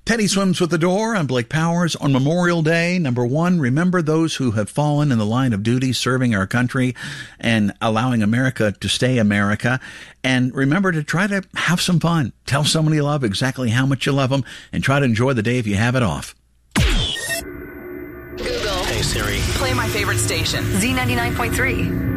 Teddy Swims with the Door. I'm Blake Powers. On Memorial Day, number one, remember those who have fallen in the line of duty serving our country and allowing America to stay America. And remember to try to have some fun. Tell someone you love exactly how much you love them and try to enjoy the day if you have it off. Google. Hey Siri. Play my favorite station. Z99.3.